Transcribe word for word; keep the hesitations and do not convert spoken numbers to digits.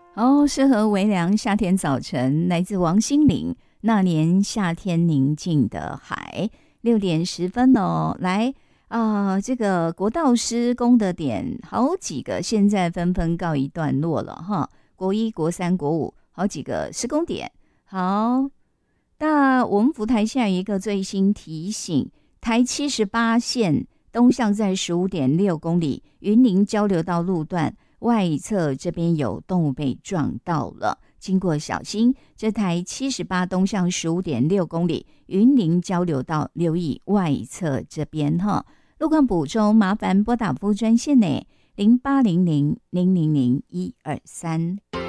哦，适合微凉夏天早晨，来自王心凌。那年夏天宁静的海，六点十分哦，来啊、呃，这个国道施工的点好几个，现在纷纷告一段落了哈。国一、国三、国五好几个施工点。好，那我们福台现在有一个最新提醒，台七十八线东向在十五点六公里，云林交流道路段外侧这边有动物被撞到了，经过小心。这台七十八东向十五点六公里，云林交流道留意外侧这边哈。路况补充，麻烦拨打服务专线呢零八零零零零零一二三。